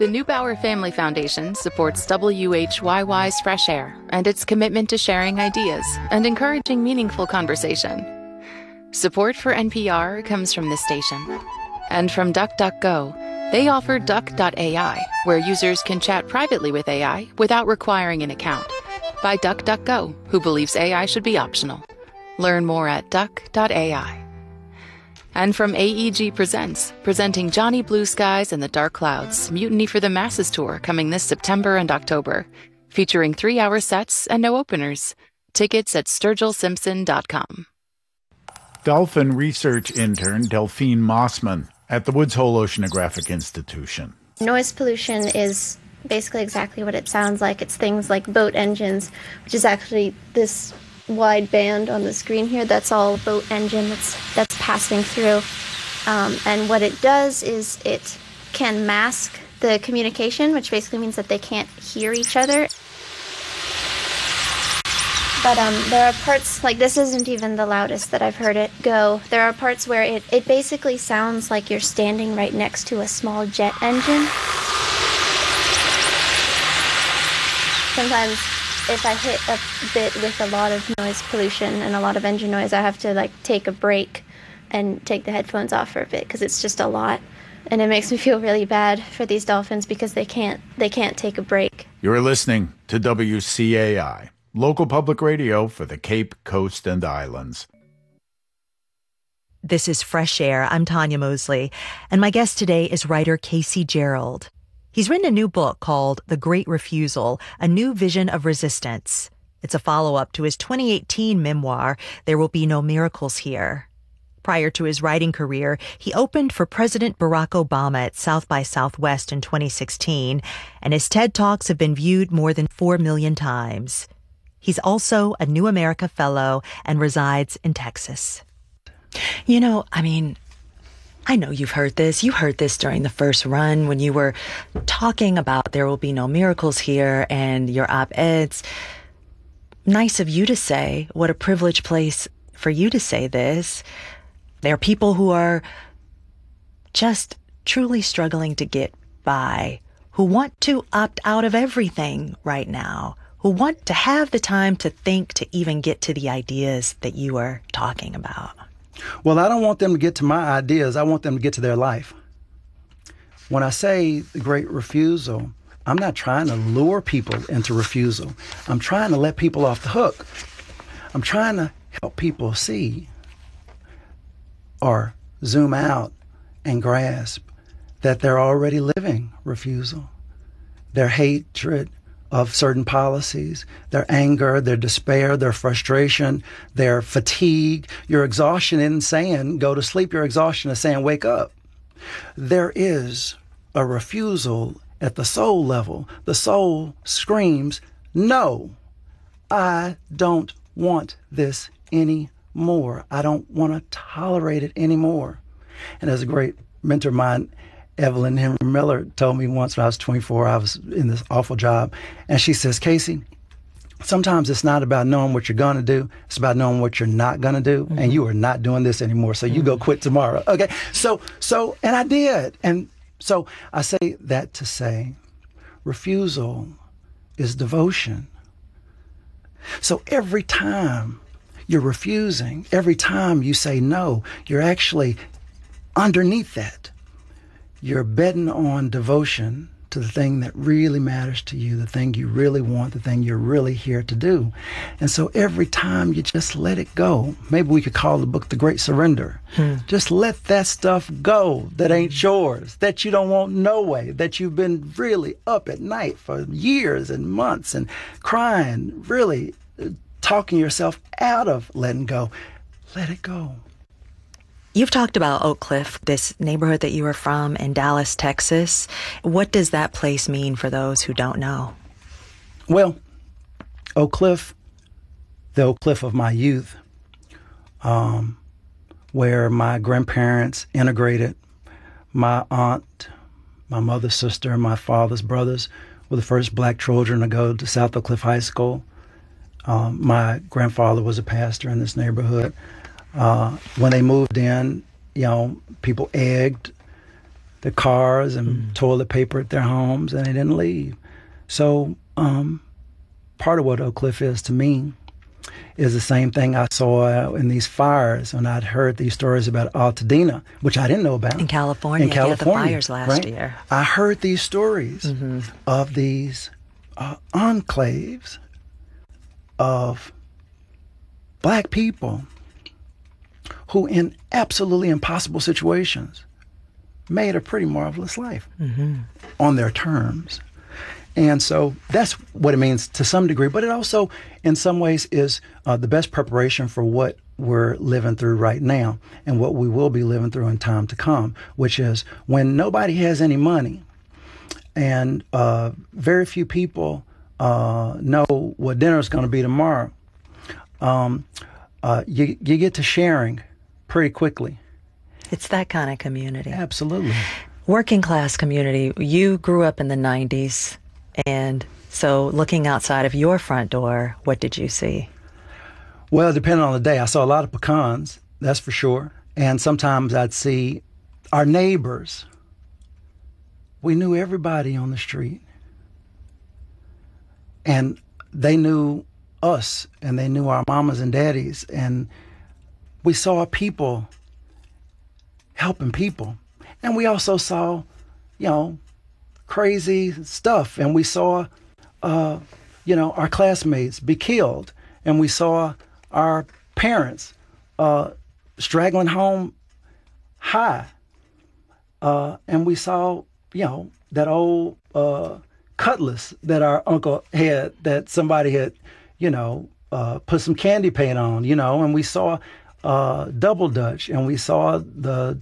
The Neubauer Family Foundation supports WHYY's Fresh Air and its commitment to sharing ideas and encouraging meaningful conversation. Support for NPR comes from this station. And from DuckDuckGo, they offer Duck.ai, where users can chat privately with AI without requiring an account. By DuckDuckGo, who believes AI should be optional. Learn more at Duck.ai. And from AEG Presents, presenting Johnny Blue Skies and the Dark Clouds, Mutiny for the Masses tour coming this September and October, featuring 3-hour sets and no openers. Tickets at SturgillSimpson.com. Dolphin research intern Delphine Mossman at the Woods Hole Oceanographic Institution. Noise pollution is basically exactly what it sounds like. It's things like boat engines, which is actually this wide band on the screen here. That's all boat engine that's passing through. And what it does is it can mask the communication, which basically means that they can't hear each other. But there are parts, like this isn't even the loudest that I've heard it go. There are parts where it basically sounds like you're standing right next to a small jet engine. Sometimes if I hit a bit with a lot of noise pollution and a lot of engine noise, I have to take a break and take the headphones off for a bit because it's just a lot. And it makes me feel really bad for these dolphins because they can't take a break. You're listening to WCAI, local public radio for the Cape, Coast, and Islands. This is Fresh Air. I'm Tanya Mosley, and my guest today is writer Casey Gerald. He's written a new book called The Great Refusal, A New Vision of Resistance. It's a follow-up to his 2018 memoir, There Will Be No Miracles Here. Prior to his writing career, he opened for President Barack Obama at South by Southwest in 2016, and his TED Talks have been viewed more than 4 million times. He's also a New America Fellow and resides in Texas. I know you've heard this. You heard this during the first run when you were talking about There Will Be No Miracles Here and your op-eds. Nice of you to say. What a privileged place for you to say this. There are people who are just truly struggling to get by, who want to opt out of everything right now, who want to have the time to think to even get to the ideas that you are talking about. Well, I don't want them to get to my ideas. I want them to get to their life. When I say the great refusal, I'm not trying to lure people into refusal. I'm trying to let people off the hook. I'm trying to help people see or zoom out and grasp that they're already living refusal. Their hatred of certain policies, their anger, their despair, their frustration, their fatigue. Your exhaustion isn't saying go to sleep. Your exhaustion is saying wake up. There is a refusal at the soul level. The soul screams, no, I don't want this anymore. I don't want to tolerate it anymore. And as a great mentor of mine, Evelyn Henry Miller, told me once when I was 24, I was in this awful job. And she says, Casey, sometimes it's not about knowing what you're going to do. It's about knowing what you're not going to do. Mm-hmm. And you are not doing this anymore. So you go quit tomorrow. Okay. So, and I did. And so I say that to say refusal is devotion. So every time you're refusing, every time you say no, you're actually underneath that. You're betting on devotion to the thing that really matters to you, the thing you really want, the thing you're really here to do. And so every time you just let it go, maybe we could call the book The Great Surrender. Just let that stuff go that ain't yours, that you don't want no way, that you've been really up at night for years and months and crying, really talking yourself out of letting go. Let it go. You've talked about Oak Cliff, this neighborhood that you are from in Dallas, Texas. What does that place mean for those who don't know? Well, Oak Cliff, the Oak Cliff of my youth, where my grandparents integrated. My aunt, my mother's sister, and my father's brothers were the first black children to go to South Oak Cliff High School. My grandfather was a pastor in this neighborhood. When they moved in, people egged their cars and toilet paper at their homes, and they didn't leave. So part of what Oak Cliff is to me is the same thing I saw in these fires when I'd heard these stories about Altadena, which I didn't know about. In California, yeah, the fires last year. I heard these stories of these enclaves of black people who, in absolutely impossible situations, made a pretty marvelous life on their terms. And so that's what it means to some degree, but it also, in some ways, is the best preparation for what we're living through right now and what we will be living through in time to come, which is when nobody has any money and very few people know what dinner is going to be tomorrow, you get to sharing pretty quickly. It's that kind of community. Absolutely. Working class community. You grew up in the 90s. And so looking outside of your front door, what did you see? Well, depending on the day, I saw a lot of pecans, that's for sure. And sometimes I'd see our neighbors. We knew everybody on the street. And they knew us, and they knew our mamas and daddies. And we saw people helping people. And we also saw, crazy stuff, and we saw our classmates be killed, and we saw our parents straggling home high, and we saw that old cutlass that our uncle had that somebody had put some candy paint on, and we saw double dutch, and we saw the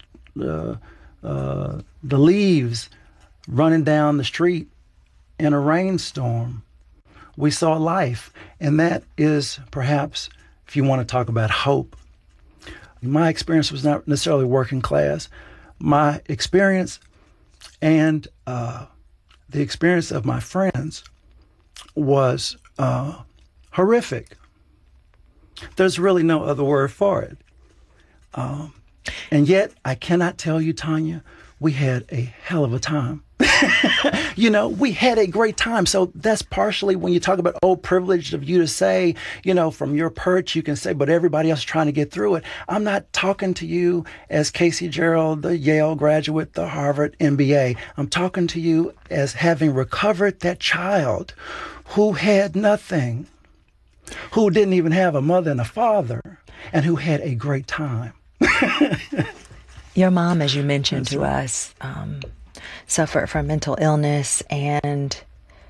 leaves running down the street in a rainstorm. We saw life. And that is perhaps, if you want to talk about hope, my experience was not necessarily working class. My experience and the experience of my friends was horrific. There's really no other word for it. And yet, I cannot tell you, Tanya, we had a hell of a time. We had a great time. So that's partially when you talk about, privileged of you to say, from your perch, you can say, but everybody else is trying to get through it. I'm not talking to you as Casey Gerald, the Yale graduate, the Harvard MBA. I'm talking to you as having recovered that child who had nothing, who didn't even have a mother and a father, and who had a great time. Your mom, as you mentioned to us, suffered from mental illness, and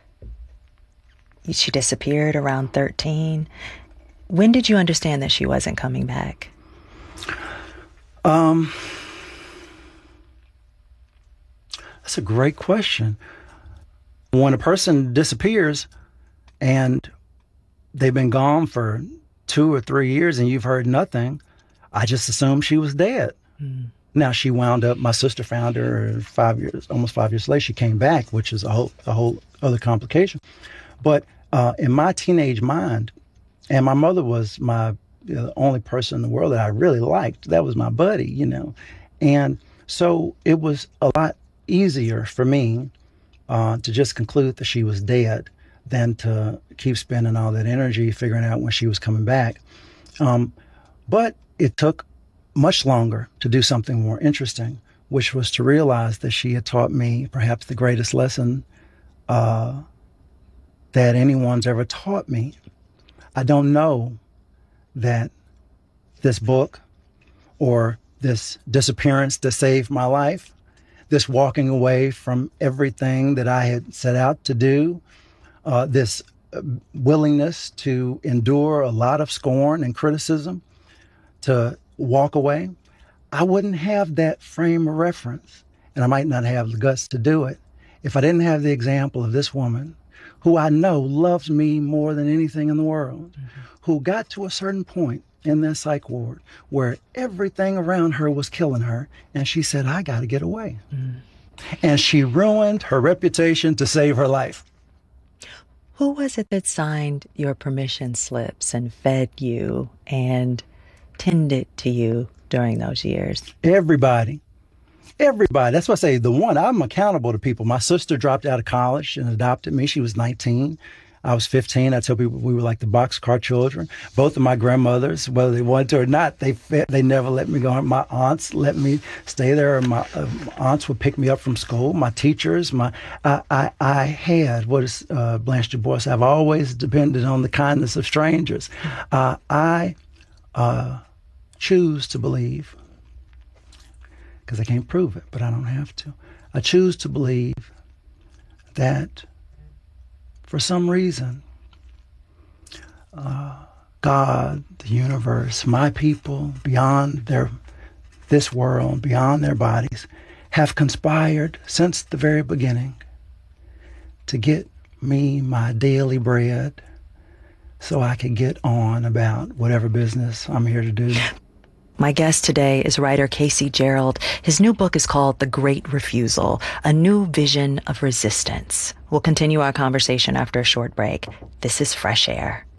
she disappeared around 13. When did you understand that she wasn't coming back? That's a great question. When a person disappears and they've been gone for 2 or 3 years and you've heard nothing, I just assumed she was dead. Now she wound up, my sister found her almost 5 years later. She came back, which is a whole other complication. But in my teenage mind, and my mother was the only person in the world that I really liked. That was my buddy, And so it was a lot easier for me to just conclude that she was dead than to keep spending all that energy figuring out when she was coming back. But it took much longer to do something more interesting, which was to realize that she had taught me perhaps the greatest lesson that anyone's ever taught me. I don't know that this book or this disappearance that saved my life, this walking away from everything that I had set out to do, this willingness to endure a lot of scorn and criticism, to walk away, I wouldn't have that frame of reference, and I might not have the guts to do it if I didn't have the example of this woman who I know loves me more than anything in the world, who got to a certain point in that psych ward where everything around her was killing her, and she said, I got to get away. And she ruined her reputation to save her life. Who was it that signed your permission slips and fed you and tended to you during those years? Everybody. Everybody. That's why I say I'm accountable to people. My sister dropped out of college and adopted me. She was 19. I was 15. I tell people we were like the boxcar children. Both of my grandmothers, whether they wanted to or not, they never let me go. My aunts let me stay there. My aunts would pick me up from school. My teachers, I had, what is Blanche Du Bois? I've always depended on the kindness of strangers. I choose to believe, because I can't prove it, but I don't have to. I choose to believe that for some reason, God, the universe, my people, beyond this world, beyond their bodies, have conspired since the very beginning to get me my daily bread so I can get on about whatever business I'm here to do. My guest today is writer Casey Gerald. His new book is called The Great Refusal, A New Vision of Resistance. We'll continue our conversation after a short break. This is Fresh Air.